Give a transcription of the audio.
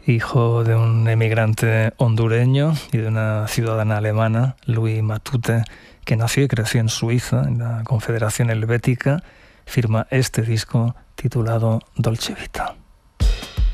Hijo de un emigrante hondureño y de una ciudadana alemana, Louis Matute, que nació y creció en Suiza, en la Confederación Helvética, firma este disco titulado Dolce Vita.